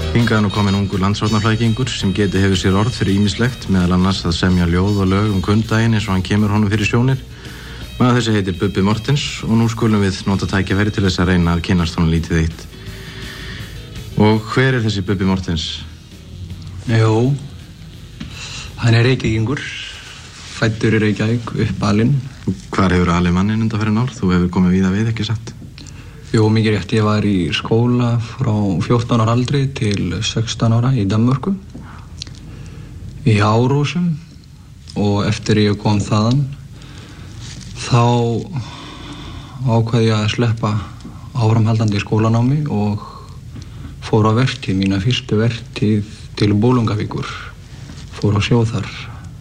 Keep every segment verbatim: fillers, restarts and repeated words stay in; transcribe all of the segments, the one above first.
Hingað er nú kominn ungur landshornaflækingur sem geti hefur sér orð fyrir ýmislegt, meðal annars að semja ljóð og lög um kundaginn eins og hann kemur honum fyrir sjónir. Maður þessi heitir Bubbi Mortens og nú skulum við nota tækifæri til þess að reyna að kynnast honum lítið eitt. Og hver er þessi Bubbi Mortens? Jó, hann er Reykvíkingur, fæddur í Reykjavík, uppalinn. Hvar hefur alið mannin undanfarin ár? Þú hefur komið víða við, ekki satt? Jú, mikið rétt. Ég var í skóla frá fjórtán ára aldri til sextán ára í Danmörku, í Árósum, og eftir ég kom þaðan, þá ákvað ég að sleppa áframhaldandi skólanámi og fór á vertíð, mína fyrstu vertíð til Bolungarvíkur, fór á sjó þar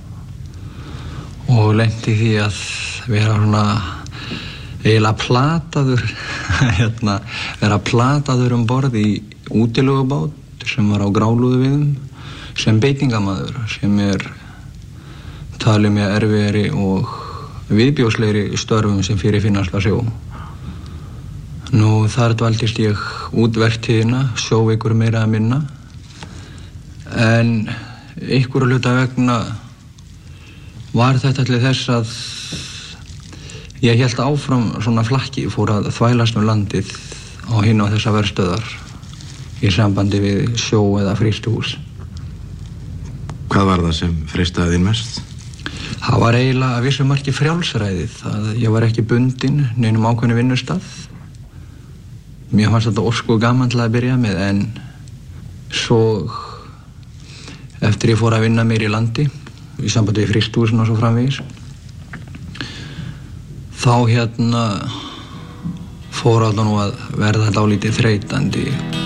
og lenti því að vera svona eiginlega plataður hérna, vera plataður um borð í útilögubát sem var á Grálúðuviðum sem beitingamaður, sem er talið með erfiðari og viðbjóðslegri störfum sem fyrir finnast að sjó. Nú þar dvaldist ég út vertíðina, sjóveikur meira að minna, en einhverju hluta vegna var þetta til þess að ég hélt áfram svona flakki, fór að þvælast um landið á hinn og þessa verstöðar í sambandi við sjó eða frystihús. Hvað var það sem freistaði þín mest? Það var eiginlega að vissu marki frjálsræðið, að ég var ekki bundinn neinum ákveðnu vinnustað. Mér fannst þetta ósku gaman til að byrja með, en svo eftir ég fór að vinna meir í landi í sambandi við frystihúsin og svo framvegis, þá hérna fór alltaf nú að verða dálítið þreytandi.